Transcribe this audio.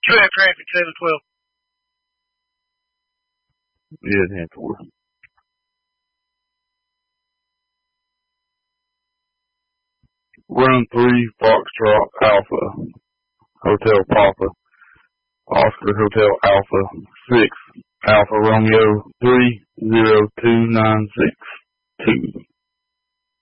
You have traffic 712. Yeah, 10-4. Run 3, Foxtrot Alpha, Hotel Papa, Oscar Hotel Alpha 6, Alpha Romeo 30296 2.